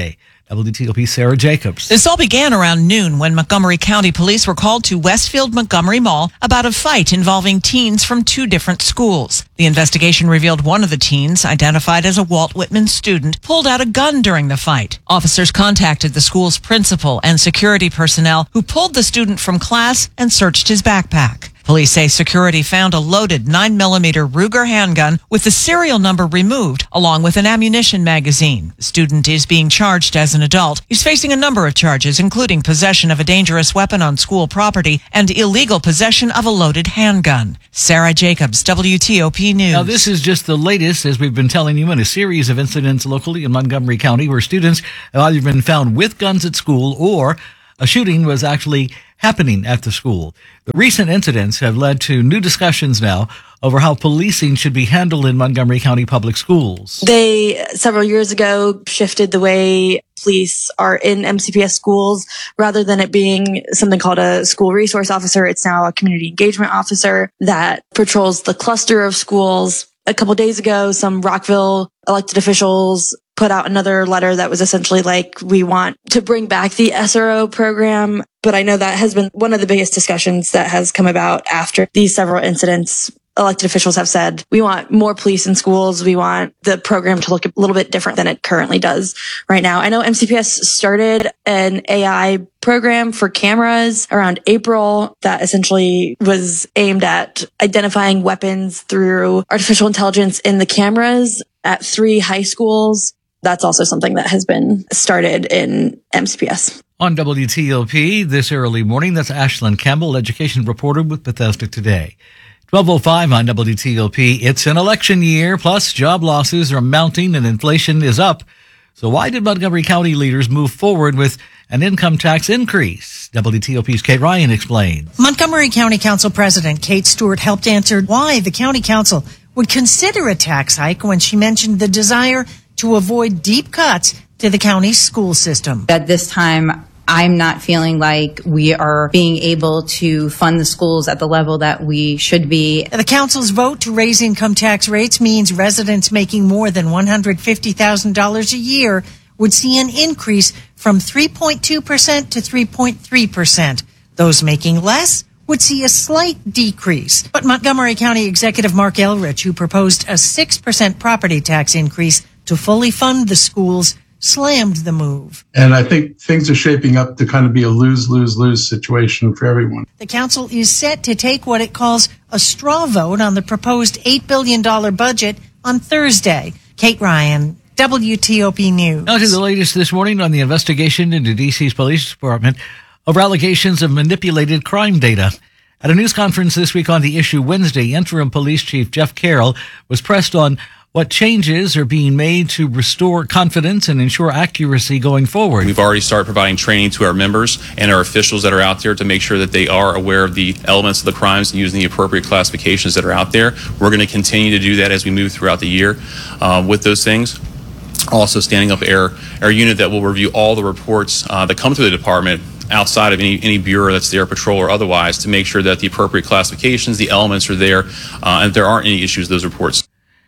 W T O P Sarah Jacobs. This all began around noon when Montgomery County Police were called to Westfield Montgomery Mall about a fight involving teens from two different schools. The investigation revealed one of the teens, identified as a Walt Whitman student, pulled out a gun during the fight. Officers contacted the school's principal and security personnel who pulled the student from class and searched his backpack. Police say security found a loaded nine millimeter Ruger handgun with the serial number removed, along with an ammunition magazine. The student is being charged as an adult. He's facing a number of charges, including possession of a dangerous weapon on school property and illegal possession of a loaded handgun. Sarah Jacobs, W T O P News. Now, this is just the latest, as we've been telling you, in a series of incidents locally in Montgomery County where students have either been found with guns at school or a shooting was actually happening at the school. The recent incidents have led to new discussions now over how policing should be handled in Montgomery County Public Schools. They, several years ago, shifted the way police are in M C P S schools. Rather than it being something called a school resource officer, it's now a community engagement officer that patrols the cluster of schools. A couple days ago, some Rockville elected officials put out another letter that was essentially like, we want to bring back the S R O program. But I know that has been one of the biggest discussions that has come about after these several incidents. Elected officials have said, we want more police in schools. We want the program to look a little bit different than it currently does right now. I know M C P S started an A I program for cameras around April that essentially was aimed at identifying weapons through artificial intelligence in the cameras at three high schools. That's also something that has been started in M C P S. On W T O P this early morning, that's Ashlyn Campbell, education reporter with Bethesda Today. twelve oh five on W T O P. It's an election year, plus job losses are mounting and inflation is up. So why did Montgomery County leaders move forward with an income tax increase? W T O P's Kate Ryan explains. Montgomery County Council President Kate Stewart helped answer why the county council would consider a tax hike when she mentioned the desire to avoid deep cuts to the county's school system. At this time, I'm not feeling like we are being able to fund the schools at the level that we should be. The council's vote to raise income tax rates means residents making more than one hundred fifty thousand dollars a year would see an increase from three point two percent to three point three percent. Those making less would see a slight decrease. But Montgomery County Executive Mark Elrich, who proposed a six percent property tax increase to fully fund the schools, slammed the move. And I think things are shaping up to kind of be a lose-lose-lose situation for everyone. The council is set to take what it calls a straw vote on the proposed eight billion dollars budget on Thursday. Kate Ryan, W T O P News. Now to the latest this morning on the investigation into D C's police department over allegations of manipulated crime data. At a news conference this week on the issue Wednesday, interim police chief Jeff Carroll was pressed on what changes are being made to restore confidence and ensure accuracy going forward. We've already started providing training to our members and our officials that are out there to make sure that they are aware of the elements of the crimes and using the appropriate classifications that are out there. We're going to continue to do that as we move throughout the year uh, with those things. Also standing up our, our unit that will review all the reports uh, that come through the department outside of any, any bureau that's there, patrol or otherwise, to make sure that the appropriate classifications, the elements are there, uh, and there aren't any issues with those reports.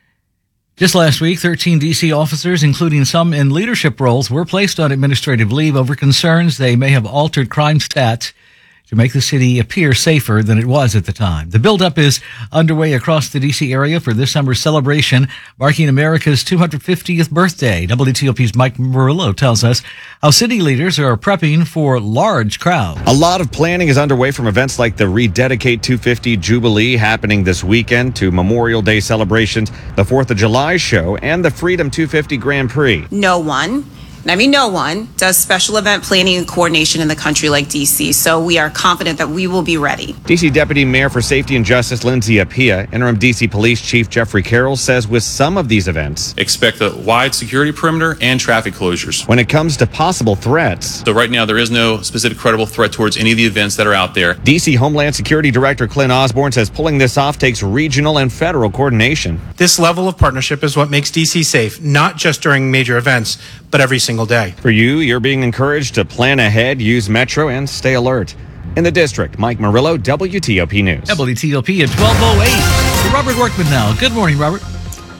Just last week, thirteen D C officers, including some in leadership roles, were placed on administrative leave over concerns they may have altered crime stats to make the city appear safer than it was at the time. The buildup is underway across the D C area for this summer's celebration, marking America's two hundred fiftieth birthday. W T O P's Mike Murillo tells us how city leaders are prepping for large crowds. A lot of planning is underway, from events like the Rededicate two fifty Jubilee happening this weekend to Memorial Day celebrations, the fourth of July show, and the Freedom two fifty Grand Prix. No one, and I mean no one, does special event planning and coordination in the country like D C, so we are confident that we will be ready. D C Deputy Mayor for Safety and Justice Lindsay Appiah, interim D C Police Chief Jeffrey Carroll says with some of these events, expect a wide security perimeter and traffic closures. When it comes to possible threats, so right now there is no specific credible threat towards any of the events that are out there. D C Homeland Security Director Clint Osborne says pulling this off takes regional and federal coordination. This level of partnership is what makes D C safe, not just during major events, but every single day. For you, you're being encouraged to plan ahead, use Metro, and stay alert. In the district, Mike Murillo, W T O P News. W T O P at twelve oh eight. Robert Workman now. Good morning, Robert.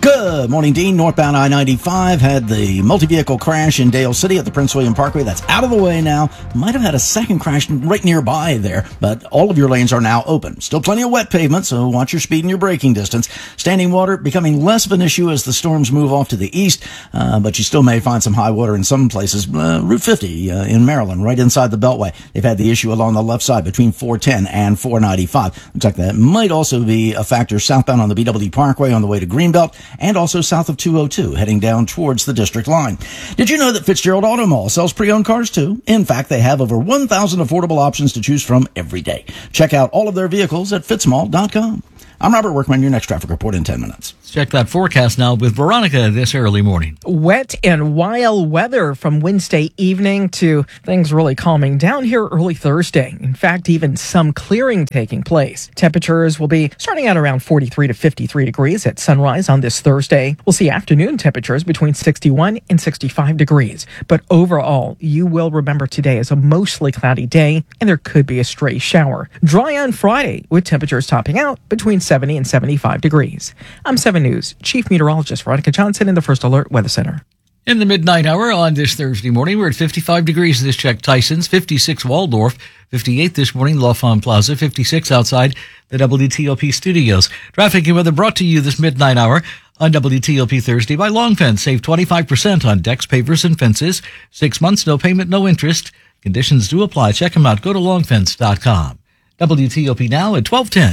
Good morning, Dean. Northbound I ninety-five had the multi-vehicle crash in Dale City at the Prince William Parkway. That's out of the way now. Might have had a second crash right nearby there, but all of your lanes are now open. Still plenty of wet pavement, so watch your speed and your braking distance. Standing water becoming less of an issue as the storms move off to the east, uh, but you still may find some high water in some places. Uh, Route fifty uh, in Maryland, right inside the Beltway. They've had the issue along the left side between four ten and four ninety-five. Looks like that might also be a factor southbound on the B W Parkway on the way to Greenbelt, and also south of two oh two, heading down towards the district line. Did you know that Fitzgerald Auto Mall sells pre-owned cars too? In fact, they have over one thousand affordable options to choose from every day. Check out all of their vehicles at fitzmall dot com. I'm Robert Workman, your next traffic report in ten minutes. Let's check that forecast now with Veronica this early morning. Wet and wild weather from Wednesday evening to things really calming down here early Thursday. In fact, even some clearing taking place. Temperatures will be starting at around forty-three to fifty-three degrees at sunrise on this Thursday. We'll see afternoon temperatures between sixty-one and sixty-five degrees. But overall, you will remember today as a mostly cloudy day, and there could be a stray shower. Dry on Friday, with temperatures topping out between seventy and seventy-five degrees. I'm seven News Chief Meteorologist Veronica Johnson in the First Alert Weather Center. In the midnight hour on this Thursday morning, we're at fifty-five degrees. This check Tyson's, fifty-six Waldorf, fifty-eight this morning, L'Enfant Plaza, fifty-six outside the W T O P studios. Traffic and weather brought to you this midnight hour on W T O P Thursday by Long Fence. Save twenty-five percent on decks, pavers, and fences. Six months, no payment, no interest. Conditions do apply. Check them out. Go to long fence dot com. W T O P now at twelve ten.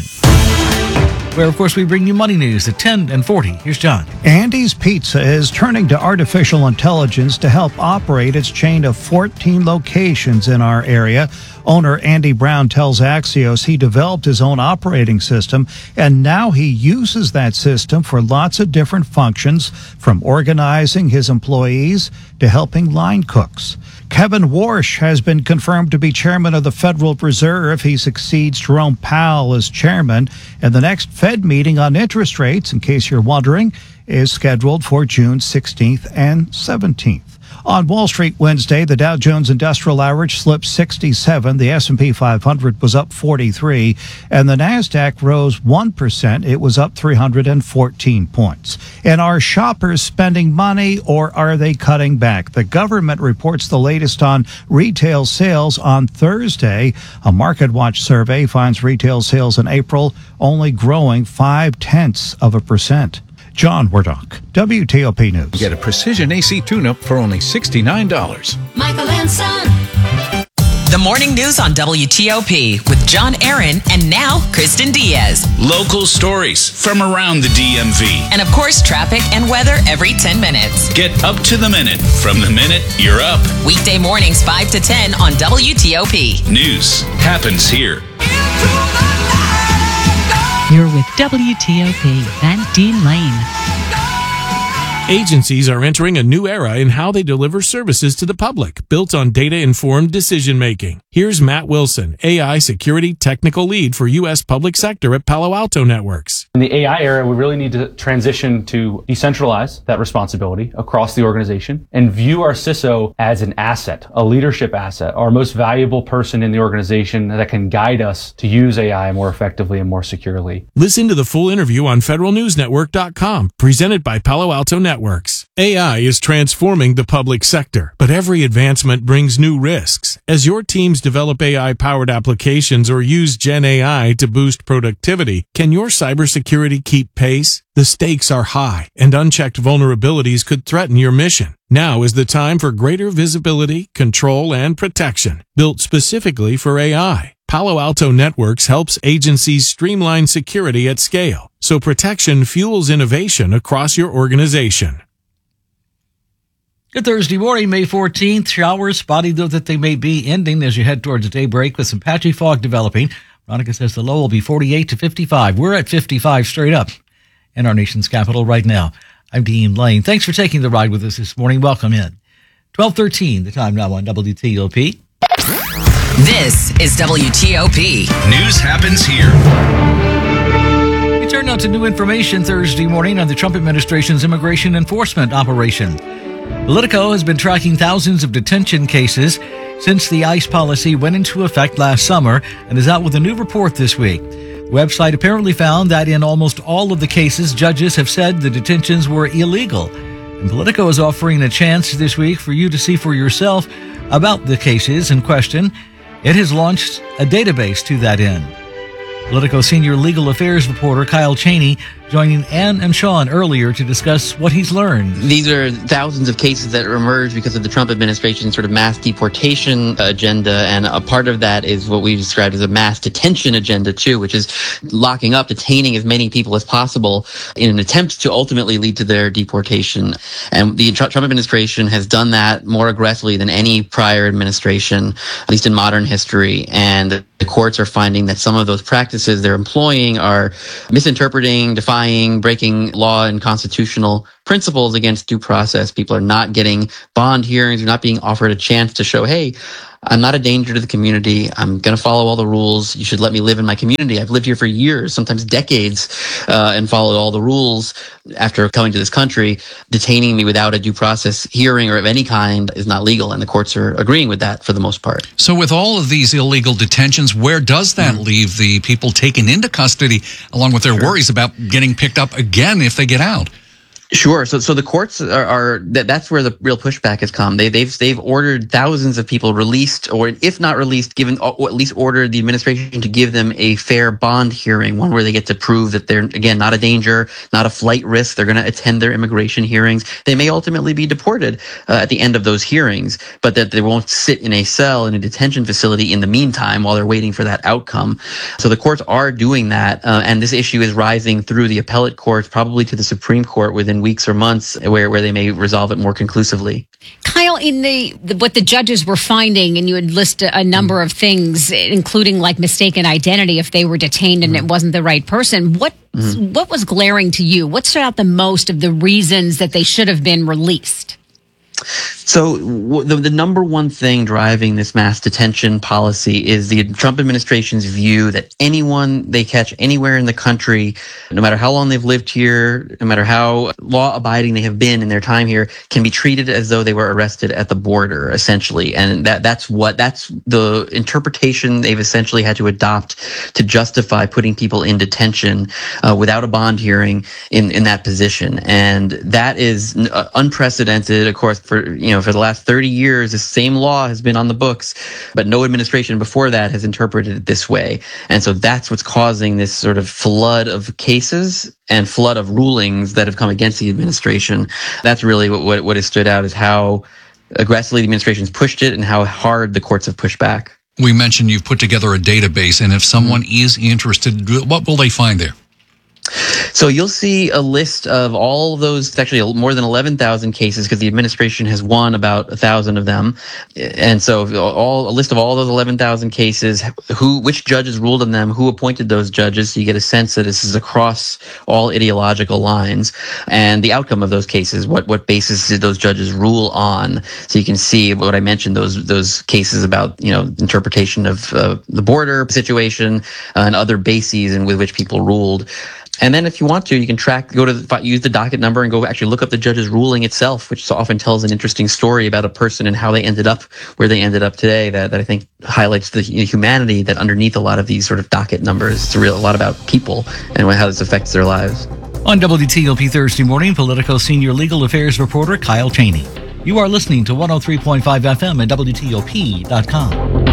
Where, of course, we bring you money news at ten and forty. Here's John. Andy's Pizza is turning to artificial intelligence to help operate its chain of fourteen locations in our area. Owner Andy Brown tells Axios he developed his own operating system, and now he uses that system for lots of different functions, from organizing his employees to helping line cooks. Kevin Warsh has been confirmed to be chairman of the Federal Reserve. He succeeds Jerome Powell as chairman, and the next Fed meeting on interest rates, in case you're wondering, is scheduled for June sixteenth and seventeenth. On Wall Street Wednesday, the Dow Jones Industrial Average slipped sixty-seven, the S and P five hundred was up forty-three, and the NASDAQ rose one percent. It was up three hundred fourteen points. And are shoppers spending money, or are they cutting back? The government reports the latest on retail sales on Thursday. A MarketWatch survey finds retail sales in April only growing five-tenths of a percent. John Wardock, W T O P News. Get a precision A C tune-up for only sixty-nine dollars. Michael and Son. The morning news on W T O P with John Aaron and now Kristen Diaz. Local stories from around the D M V. And of course, traffic and weather every ten minutes. Get up to the minute from the minute you're up. Weekday mornings five to ten on W T O P. News happens here. You're with W T O P and Dean Lane. Agencies are entering a new era in how they deliver services to the public, built on data-informed decision-making. Here's Matt Wilson, A I Security Technical Lead for U S Public Sector at Palo Alto Networks. In the A I era, we really need to transition to decentralize that responsibility across the organization and view our C I S O as an asset, a leadership asset, our most valuable person in the organization that can guide us to use A I more effectively and more securely. Listen to the full interview on federal news network dot com, presented by Palo Alto Networks. A I is transforming the public sector, but every advancement brings new risks. As your teams develop A I-powered applications or use Gen A I to boost productivity, can your cybersecurity keep pace? The stakes are high, and unchecked vulnerabilities could threaten your mission. Now is the time for greater visibility, control, and protection, built specifically for A I. Palo Alto Networks helps agencies streamline security at scale, so protection fuels innovation across your organization. Good Thursday morning, May fourteenth. Showers, spotty though that they may be, ending as you head towards daybreak with some patchy fog developing. Veronica says the low will be forty-eight to fifty-five. We're at fifty-five straight up in our nation's capital right now. I'm Dean Lane. Thanks for taking the ride with us this morning. Welcome in. twelve thirteen, the time now on W T O P. This is W T O P. News happens here. We turn now to new information Thursday morning on the Trump administration's immigration enforcement operation. Politico has been tracking thousands of detention cases since the ICE policy went into effect last summer and is out with a new report this week. website apparently found that in almost all of the cases, judges have said the detentions were illegal. And Politico is offering a chance this week for you to see for yourself about the cases in question. It has launched a database to that end. Politico senior legal affairs reporter Kyle Cheney joining Ann and Sean earlier to discuss what he's learned. These are thousands of cases that emerged because of the Trump administration's sort of mass deportation agenda, and a part of that is what we described as a mass detention agenda too, which is locking up, detaining as many people as possible in an attempt to ultimately lead to their deportation. And the Trump administration has done that more aggressively than any prior administration, at least in modern history, and the courts are finding that some of those practices they're employing are misinterpreting, defying, breaking law and constitutional principles against due process. People are not getting bond hearings. They're not being offered a chance to show, hey, I'm not a danger to the community. I'm going to follow all the rules. You should let me live in my community. I've lived here for years, sometimes decades, uh, and followed all the rules after coming to this country. Detaining me without a due process hearing or of any kind is not legal, and the courts are agreeing with that for the most part. So with all of these illegal detentions, where does that mm-hmm. leave the people taken into custody, along with their sure. worries about getting picked up again if they get out? Sure. So, so the courts are, are that, that's where the real pushback has come. They, they've, they've ordered thousands of people released, or if not released, given, or at least ordered the administration to give them a fair bond hearing, one where they get to prove that they're, again, not a danger, not a flight risk. They're going to attend their immigration hearings. They may ultimately be deported uh, at the end of those hearings, but that they won't sit in a cell in a detention facility in the meantime while they're waiting for that outcome. So the courts are doing that, uh, and this issue is rising through the appellate courts, probably to the Supreme Court within weeks or months, where, where they may resolve it more conclusively. Kyle, in the, the what the judges were finding, and you would list a, a number of things, including like mistaken identity if they were detained and mm-hmm. it wasn't the right person. What mm-hmm. what was glaring to you? What stood out the most of the reasons that they should have been released? So the, the number one thing driving this mass detention policy is the Trump administration's view that anyone they catch anywhere in the country, no matter how long they've lived here, no matter how law-abiding they have been in their time here, can be treated as though they were arrested at the border, essentially. And that that's what that's the interpretation they've essentially had to adopt to justify putting people in detention uh, without a bond hearing in, in that position. And that is uh, unprecedented, of course, for you know. For the last thirty years, the same law has been on the books, but no administration before that has interpreted it this way. And so that's what's causing this sort of flood of cases and flood of rulings that have come against the administration. That's really what, what, what has stood out, is how aggressively the administration's pushed it and how hard the courts have pushed back. We mentioned you've put together a database, and if someone mm-hmm. is interested, what will they find there? So you'll see a list of all those, actually more than eleven thousand cases, because the administration has won about a thousand of them. And so all a list of all those eleven thousand cases, who, which judges ruled on them, who appointed those judges. So you get a sense that this is across all ideological lines, and the outcome of those cases. What, what basis did those judges rule on? So you can see what I mentioned, those, those cases about, you know, interpretation of uh, the border situation uh, and other bases and with which people ruled. And then if you want to, you can track, go to the, use the docket number and go actually look up the judge's ruling itself, which so often tells an interesting story about a person and how they ended up where they ended up today, that, that I think highlights the humanity that underneath a lot of these sort of docket numbers. It's a, real, a lot about people and how this affects their lives. On W T O P Thursday morning, Politico senior legal affairs reporter Kyle Cheney. You are listening to one oh three point five F M at W T O P dot com.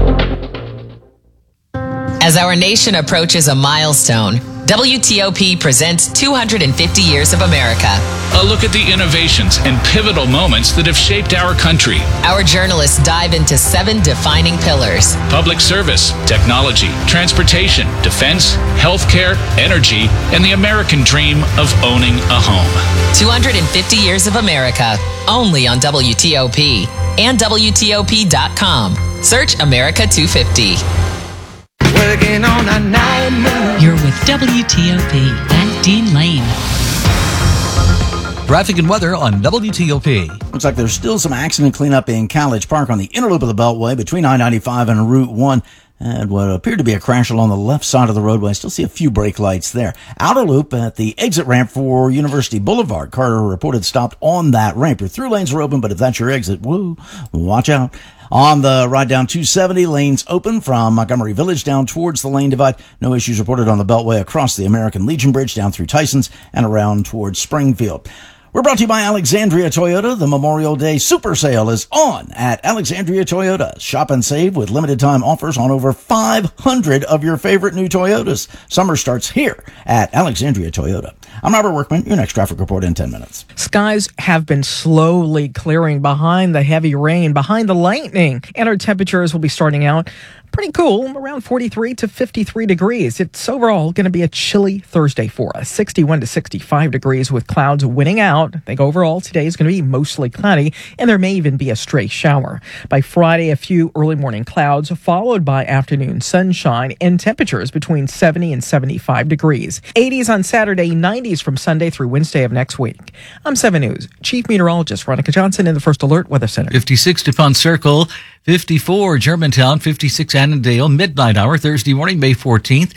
As our nation approaches a milestone, W T O P presents two hundred fifty Years of America. A look at the innovations and pivotal moments that have shaped our country. Our journalists dive into seven defining pillars: public service, technology, transportation, defense, healthcare, energy, and the American dream of owning a home. two hundred fifty Years of America, only on W T O P and W T O P dot com. Search America two fifty. Working on a night. You're with W T O P and Dean Lane. Traffic and weather on W T O P. Looks like there's still some accident cleanup in College Park on the inner loop of the Beltway between I ninety-five and Route one. And what appeared to be a crash along the left side of the roadway. Still see a few brake lights there. Outer loop at the exit ramp for University Boulevard. Carter reported stopped on that ramp. Your through lanes are open, but if that's your exit, woo, watch out. On the ride down two seventy, lanes open from Montgomery Village down towards the lane divide. No issues reported on the Beltway across the American Legion Bridge down through Tysons and around towards Springfield. We're brought to you by Alexandria Toyota. The Memorial Day Super Sale is on at Alexandria Toyota. Shop and save with limited time offers on over five hundred of your favorite new Toyotas. Summer starts here at Alexandria Toyota. I'm Robert Workman. Your next traffic report in ten minutes. Skies have been slowly clearing behind the heavy rain, behind the lightning, and our temperatures will be starting out pretty cool, around forty-three to fifty-three degrees. It's overall going to be a chilly Thursday for us, sixty-one to sixty-five degrees with clouds winning out. I think overall today is going to be mostly cloudy, and there may even be a stray shower. By Friday, a few early morning clouds, followed by afternoon sunshine and temperatures between seventy and seventy-five degrees. eighties on Saturday, nineties from Sunday through Wednesday of next week. I'm seven News Chief Meteorologist Veronica Johnson in the First Alert Weather Center. fifty-six DuPont Circle, fifty-four Germantown, fifty-six Annandale, midnight hour, Thursday morning, May fourteenth.